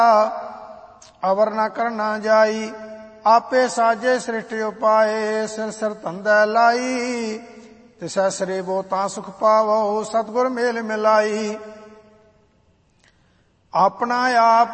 अवर न करना जाई। आपे साजे सृष्टि उपाए, सिर सिर धंधे लाई। तिसै सरेबो तां सुख पावो, सतगुर मेल मिलाई। अपना आप